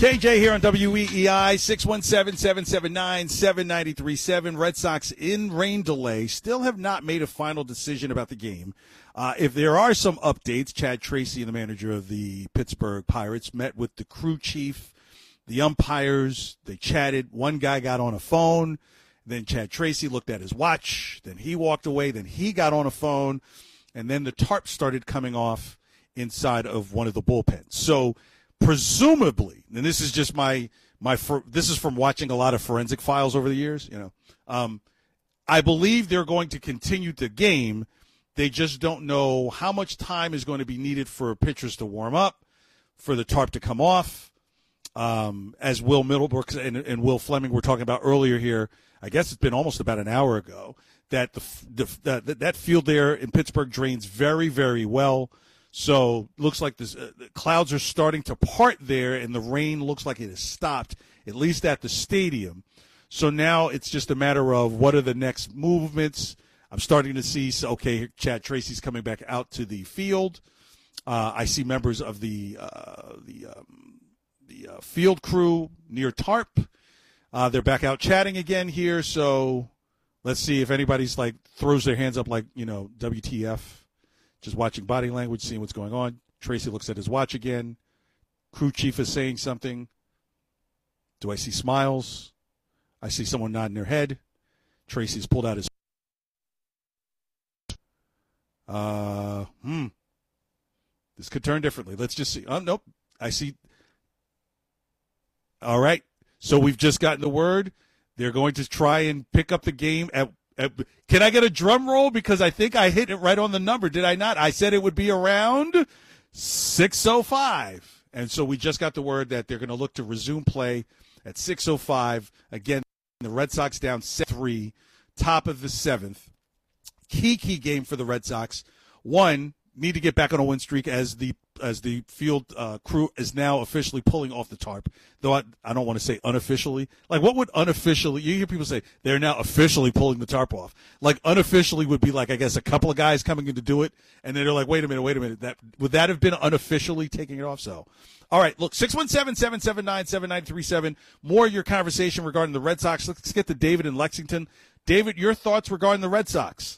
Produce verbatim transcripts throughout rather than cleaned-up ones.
K J here on W E E I, six one seven, seven seven nine, seven nine three seven. Red Sox in rain delay still have not made a final decision about the game. Uh, if there are some updates, Chad Tracy, the manager of the Pittsburgh Pirates, met with the crew chief, the umpires. They chatted. One guy got on a phone. Then Chad Tracy looked at his watch. Then he walked away. Then he got on a phone. And then the tarp started coming off inside of one of the bullpens. So presumably, and this is just my my this is from watching a lot of forensic files over the years, you know. Um, I believe they're going to continue the game. They just don't know how much time is going to be needed for pitchers to warm up, for the tarp to come off. Um, as Will Middlebrook and, and Will Fleming were talking about earlier here, I guess it's been almost about an hour ago, that the, the, the that field there in Pittsburgh drains very, very well. So looks like this, uh, the clouds are starting to part there, and the rain looks like it has stopped, at least at the stadium. So now it's just a matter of what are the next movements. I'm starting to see, so, okay, Chad Tracy's coming back out to the field. Uh, I see members of the uh, the um, the uh, field crew near tarp. Uh, they're back out chatting again here. So let's see if anybody's like throws their hands up like, you know, W T F. Just watching body language, seeing what's going on. Tracy looks at his watch again. Crew chief is saying something. Do I see smiles? I see someone nodding their head. Tracy's pulled out his. Uh, hmm. This could turn differently. Let's just see. Oh, nope. I see. All right. So we've just gotten the word. They're going to try and pick up the game at. Can I get a drum roll? Because I think I hit it right on the number. Did I not? I said it would be around six oh five. And so we just got the word that they're going to look to resume play at six oh five. Again, the Red Sox down seven three, top of the seventh. Key, key game for the Red Sox. One, need to get back on a win streak as the as the field uh, crew is now officially pulling off the tarp. Though I, I don't want to say unofficially. Like, what would unofficially – you hear people say they're now officially pulling the tarp off. Like, unofficially would be like, I guess, a couple of guys coming in to do it, and then they're like, wait a minute, wait a minute. That would that have been unofficially taking it off? So, all right, look, six one seven, seven seven nine, seven nine three seven. More of your conversation regarding the Red Sox. Let's get to David in Lexington. David, your thoughts regarding the Red Sox?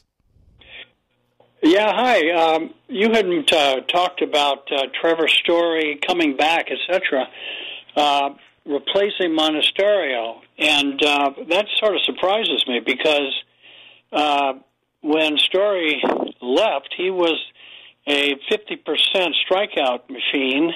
Yeah, hi. Um, you hadn't uh, talked about uh, Trevor Story coming back, et cetera, uh, replacing Monasterio, and uh, that sort of surprises me because uh, when Story left, he was a fifty percent strikeout machine,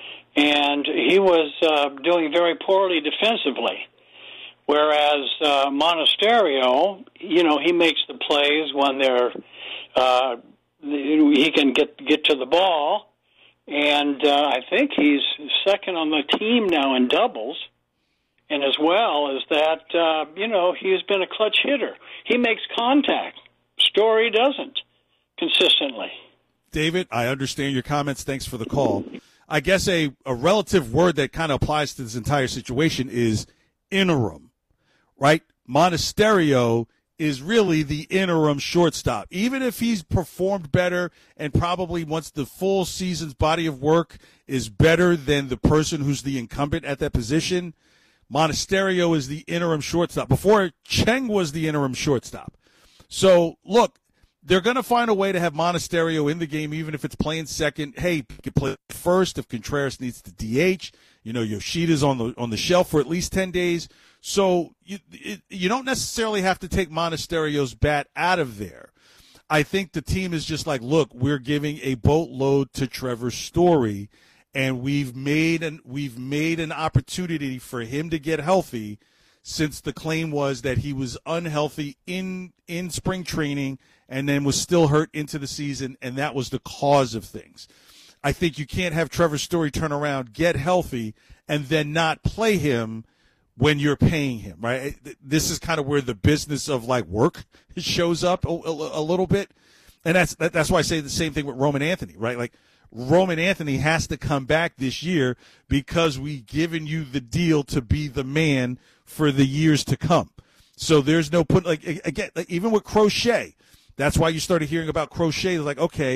and he was uh, doing very poorly defensively. Whereas uh, Monasterio, you know, he makes the plays when they're Uh, he can get get to the ball, and uh, I think he's second on the team now in doubles. And as well as that, uh, you know, he's been a clutch hitter. He makes contact. Story doesn't consistently. David, I understand your comments. Thanks for the call. I guess a, a relative word that kind of applies to this entire situation is interim, right? Monasterio is really the interim shortstop. Even if he's performed better and probably once the full season's body of work is better than the person who's the incumbent at that position, Monasterio is the interim shortstop. Before, Cheng was the interim shortstop. So, look, they're going to find a way to have Monasterio in the game, even if it's playing second. Hey, he can play first if Contreras needs to D H. You know, Yoshida's on the on the shelf for at least ten days. So you it, you don't necessarily have to take Monasterio's bat out of there. I think the team is just like, look, we're giving a boatload to Trevor Story, and we've made an we've made an opportunity for him to get healthy, since the claim was that he was unhealthy in in spring training and then was still hurt into the season, and that was the cause of things. I think you can't have Trevor Story turn around, get healthy, and then not play him when you're paying him, right? This is kind of where the business of, like, work shows up a, a, a little bit. And that's that's why I say the same thing with Roman Anthony, right? Like, Roman Anthony has to come back this year because we've given you the deal to be the man for the years to come. So there's no put, like, again, like, even with Crochet, that's why you started hearing about Crochet. Like, okay,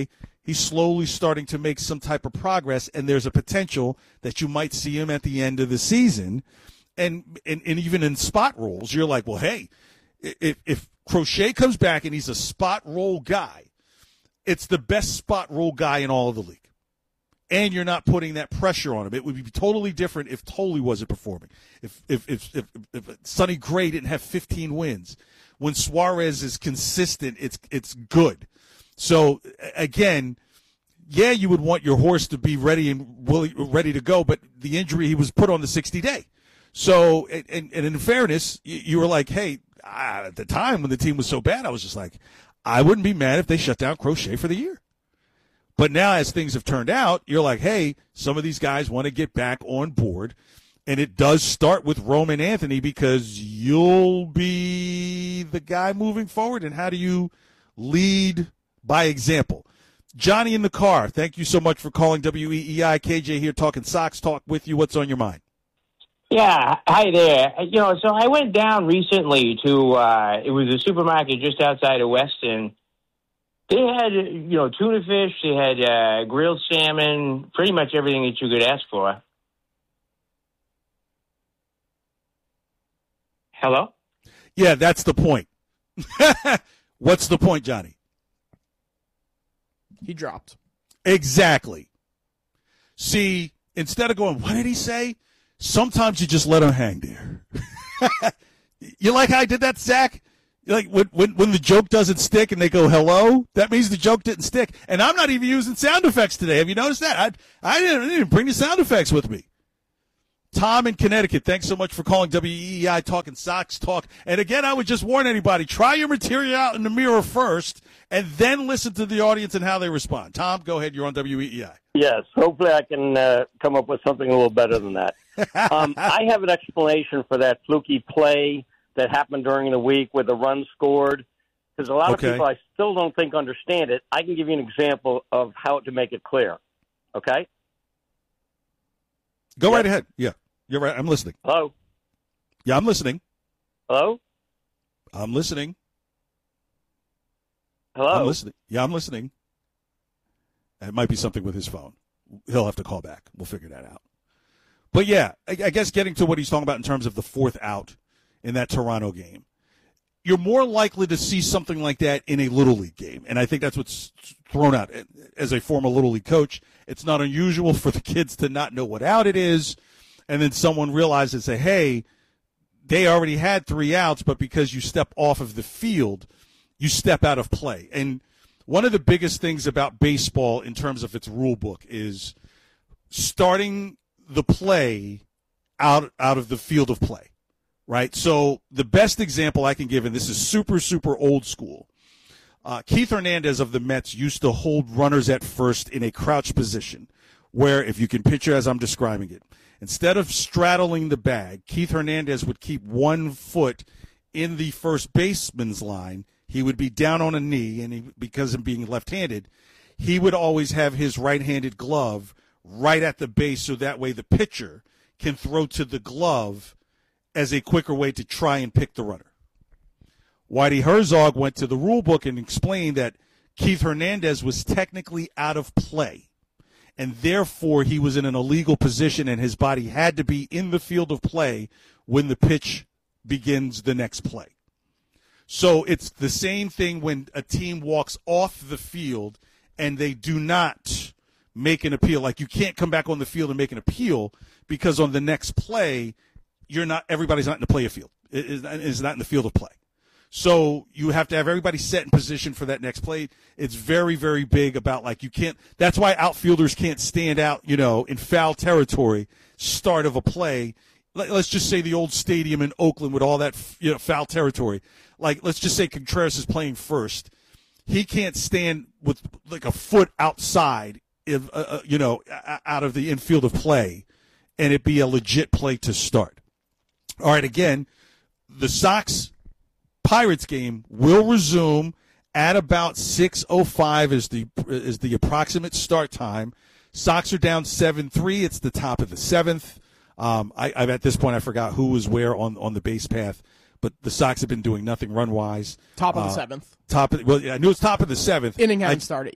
he's slowly starting to make some type of progress, and there's a potential that you might see him at the end of the season. And, and, and even in spot roles, you're like, well, hey, if, if Crochet comes back and he's a spot role guy, it's the best spot role guy in all of the league. And you're not putting that pressure on him. It would be totally different if Tolley wasn't performing. If if if if, if Sonny Gray didn't have fifteen wins. When Suarez is consistent, it's it's good. So again, yeah, you would want your horse to be ready and willing, ready to go, but the injury, he was put on the sixty day. So and, and in fairness, you, you were like, hey, at the time when the team was so bad, I was just like, I wouldn't be mad if they shut down Crochet for the year. But now as things have turned out, you're like, hey, some of these guys want to get back on board. And it does start with Roman Anthony because you'll be the guy moving forward. And how do you lead by example? Johnny in the car, thank you so much for calling W E E I. K J here talking Sox Talk with you. What's on your mind? Yeah, hi there. You know, so I went down recently to, uh, it was a supermarket just outside of Weston. They had, you know, tuna fish, they had uh, grilled salmon, pretty much everything that you could ask for. Hello? Yeah, that's the point. What's the point, Johnny? He dropped. Exactly. See, instead of going, what did he say? Sometimes you just let him hang there. You like how I did that, Zach? Like when, when when the joke doesn't stick and they go hello, that means the joke didn't stick. And I'm not even using sound effects today. Have you noticed that? I I didn't, I didn't bring the sound effects with me. Tom in Connecticut, thanks so much for calling W E E I Talking Sox Talk. And again, I would just warn anybody, try your material out in the mirror first and then listen to the audience and how they respond. Tom, go ahead. You're on W E E I. Yes, hopefully I can uh, come up with something a little better than that. um, I have an explanation for that fluky play that happened during the week with a run scored, because a lot Okay. of people I still don't think understand it. I can give you an example of how to make it clear. Okay? Go Yes. right ahead. Yeah, you're right. I'm listening. Hello? Yeah, I'm listening. Hello? I'm listening. Hello? I'm listening. Yeah, I'm listening. It might be something with his phone. He'll have to call back. We'll figure that out. But, yeah, I, I guess getting to what he's talking about in terms of the fourth out in that Toronto game, you're more likely to see something like that in a Little League game. And I think that's what's thrown out. As a former Little League coach, it's not unusual for the kids to not know what out it is, and then someone realizes and say, hey, they already had three outs, but because you step off of the field, you step out of play. And one of the biggest things about baseball in terms of its rule book is starting the play out, out of the field of play. Right, so the best example I can give, and this is super, super old school, uh, Keith Hernandez of the Mets used to hold runners at first in a crouch position where, if you can picture as I'm describing it, instead of straddling the bag, Keith Hernandez would keep one foot in the first baseman's line. He would be down on a knee, and he, because of being left-handed, he would always have his right-handed glove right at the base so that way the pitcher can throw to the glove as a quicker way to try and pick the runner. Whitey Herzog went to the rule book and explained that Keith Hernandez was technically out of play, and therefore he was in an illegal position and his body had to be in the field of play when the pitch begins the next play. So it's the same thing when a team walks off the field and they do not make an appeal. Like, you can't come back on the field and make an appeal because on the next play – You're not. Everybody's not in the play of field. It is, is not in the field of play. So you have to have everybody set in position for that next play. It's very, very big about, like, you can't. That's why outfielders can't stand out, you know, in foul territory. Start of a play. Let, let's just say the old stadium in Oakland with all that, you know, foul territory. Like, let's just say Contreras is playing first. He can't stand with like a foot outside, if, uh, uh, you know, out of the infield of play, and it be a legit play to start. All right, again, the Sox-Pirates game will resume at about six oh five is the is the approximate start time. Sox are down seven three. It's the top of the seventh. Um, I, I at this point I forgot who was where on, on the base path, but the Sox have been doing nothing run-wise. Top of the uh, seventh. Top of, well, yeah, I knew it's top of the seventh. Inning hasn't I, started yet.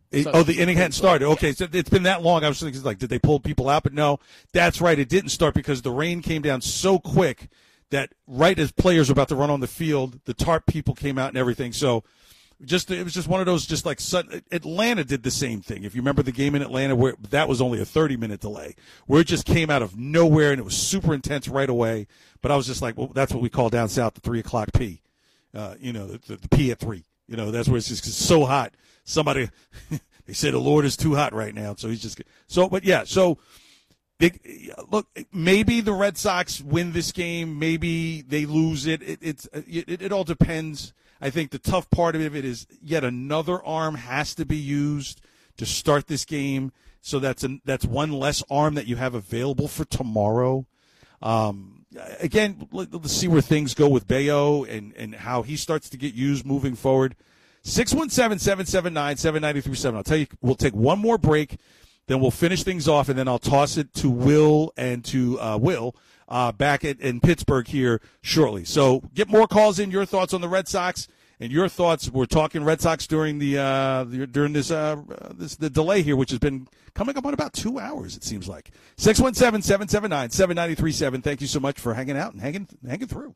It, So- oh, the inning hadn't started. Okay, so it's been that long. I was thinking, like, did they pull people out? But no, that's right. It didn't start because the rain came down so quick that right as players were about to run on the field, the tarp people came out and everything. So just it was just one of those, just like sudden, Atlanta did the same thing. If you remember the game in Atlanta, where that was only a thirty-minute delay, where it just came out of nowhere and it was super intense right away. But I was just like, well, that's what we call down south the three o'clock P. Uh, you know, the, the, the P at three. You know, that's where it's just so hot. Somebody, they say the Lord is too hot right now, so he's just so. But yeah, so big. Look, maybe the Red Sox win this game. Maybe they lose it. It it's it, it all depends. I think the tough part of it is yet another arm has to be used to start this game. So that's an, that's one less arm that you have available for tomorrow. Um, again, let, let's see where things go with Bayo and, and how he starts to get used moving forward. six one seven, seven seven nine, seven nine three seven. I'll tell you, we'll take one more break, then we'll finish things off, and then I'll toss it to Will and to uh, Will uh, back at, in Pittsburgh here shortly. So get more calls in, your thoughts on the Red Sox and your thoughts. We're talking Red Sox during the, uh, the during this uh, this the delay here, which has been coming up on about two hours, it seems like. six one seven, seven seven nine, seven nine three seven. Thank you so much for hanging out and hanging hanging through.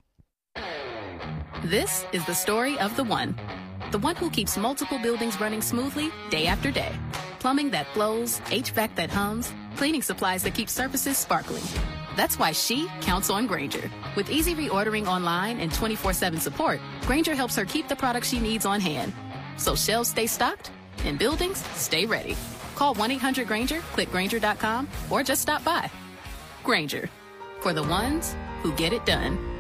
This is the story of the one. The one who keeps multiple buildings running smoothly day after day. Plumbing that flows, H V A C that hums, cleaning supplies that keep surfaces sparkling. That's why she counts on Grainger. With easy reordering online and twenty-four seven support, Grainger helps her keep the products she needs on hand. So shelves stay stocked and buildings stay ready. Call one eight hundred Grainger, click Grainger dot com, or just stop by. Grainger, for the ones who get it done.